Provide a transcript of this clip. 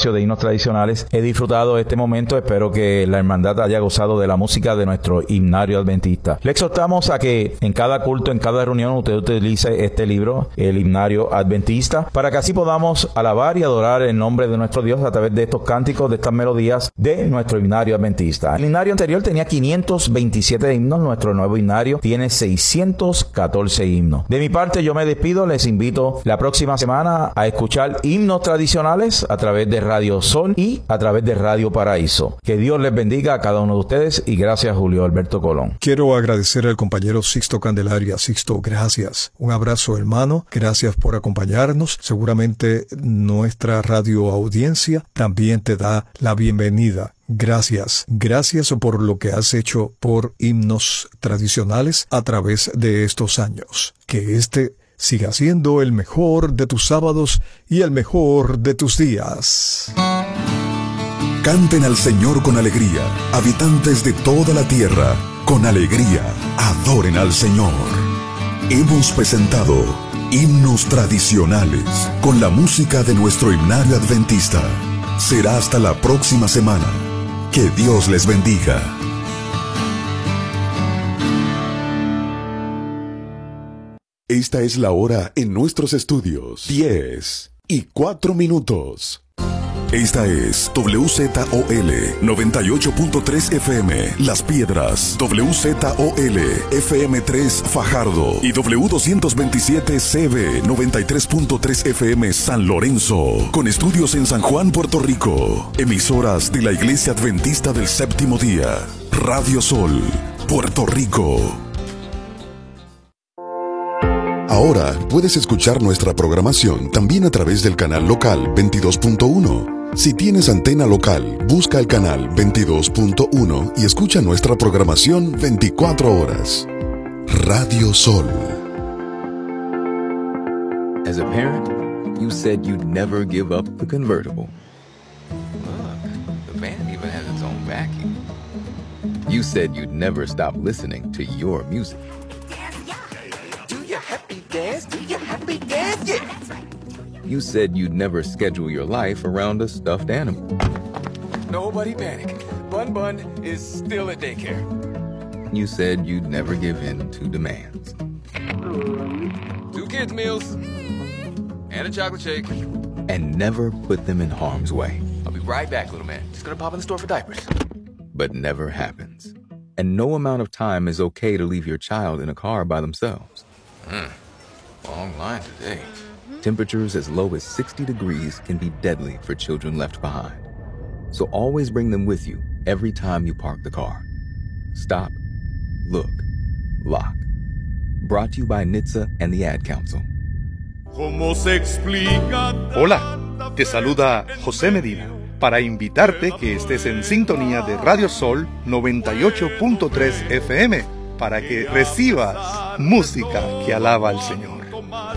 espacio de himnos tradicionales. He disfrutado este momento, espero que la hermandad haya gozado de la música de nuestro himnario adventista. Le exhortamos a que en cada culto, en cada reunión, usted utilice este libro, el himnario adventista, para que así podamos alabar y adorar el nombre de nuestro Dios a través de estos cánticos, de estas melodías de nuestro himnario adventista. El himnario anterior tenía 527 himnos, nuestro nuevo himnario tiene 614 himnos. De mi parte, yo me despido, les invito la próxima semana a escuchar himnos tradicionales a través de Radio Sol y a través de Radio Paraíso. Que Dios les bendiga a cada uno de ustedes y gracias, Julio Alberto Colón. Quiero agradecer al compañero Sixto Candelaria. Sixto, gracias. Un abrazo, hermano. Gracias por acompañarnos. Seguramente nuestra radio audiencia también te da la bienvenida. Gracias. Gracias por lo que has hecho por himnos tradicionales a través de estos años. Que siga siendo el mejor de tus sábados y el mejor de tus días. Canten al Señor con alegría, habitantes de toda la tierra, con alegría, adoren al Señor. Hemos presentado Himnos Tradicionales con la música de nuestro himnario adventista. Será hasta la próxima semana. Que Dios les bendiga. Esta es la hora en nuestros estudios. 10:04. Esta es WZOL 98.3 FM Las Piedras, WZOL FM3 Fajardo y W227 CB 93.3 FM San Lorenzo, con estudios en San Juan, Puerto Rico. Emisoras de la Iglesia Adventista del Séptimo Día. Radio Sol, Puerto Rico. Ahora puedes escuchar nuestra programación también a través del canal local 22.1. Si tienes antena local, busca el canal 22.1 y escucha nuestra programación 24 horas. Radio Sol. As a parent, you said you'd never give up the convertible. Look, the van even has its own vacuum. You said you'd never stop listening to your music. Do your happy dance, do your happy dance, yeah. You said you'd never schedule your life around a stuffed animal. Nobody panic. Bun Bun is still at daycare. You said you'd never give in to demands. 2 kids' meals and a chocolate shake. And never put them in harm's way. I'll be right back, little man. Just gonna pop in the store for diapers. But never happens. And no amount of time is okay to leave your child in a car by themselves. Long line today. Temperatures as low as 60 degrees can be deadly for children left behind. So always bring them with you every time you park the car. Stop, look, lock. Brought to you by NHTSA and the Ad Council. Hola, te saluda José Medina para invitarte que estés en sintonía de Radio Sol 98.3 FM para que recibas música que alaba al Señor.